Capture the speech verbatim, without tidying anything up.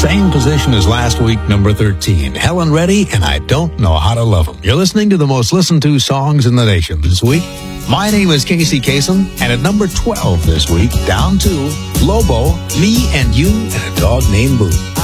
Same position as last week, number thirteen. Helen Reddy and I Don't Know How to Love 'Em. You're listening to the most listened to songs in the nation this week. My name is Casey Kasem, and at number twelve this week, down to Lobo, Me and You and a Dog Named Boo.